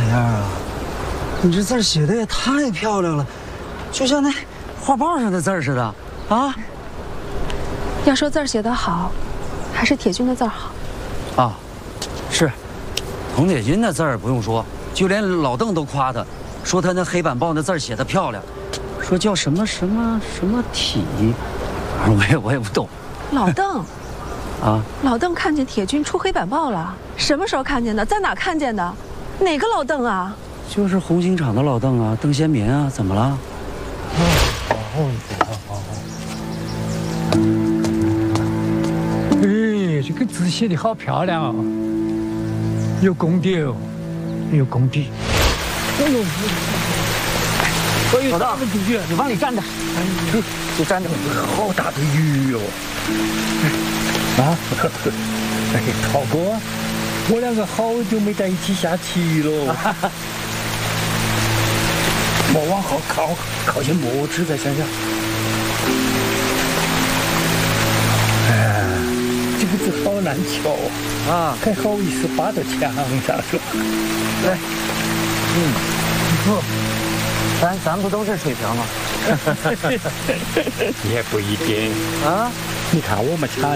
样啊？你这字写的也太漂亮了，就像那画报上的字似的啊！ 要说字写得好，还是铁军的字好。 啊，是，佟铁军的字儿不用说，就连老邓都夸他，说他那黑板报那字写得漂亮，说叫什么什么什么体，反正我也不懂。 老邓， 啊， 老邓看见铁军出黑板报了，什么时候看见的？在哪看见的？哪个老邓啊？ 就是红星厂的老邓啊，邓先民啊，怎么了？ 哎，这个字写得好漂亮哦，有功底哦，有功底。 老邓，你往里站着，就站着。 好大的鱼哦！啊，哎，涛哥，我两个好久没在一起下棋了。莫往后靠些墨汁再想想。哎，这个字好难瞧啊，还好意思扒到墙上说。 对，不，咱不都是水平吗？ 也不一定啊！ 你看我们厂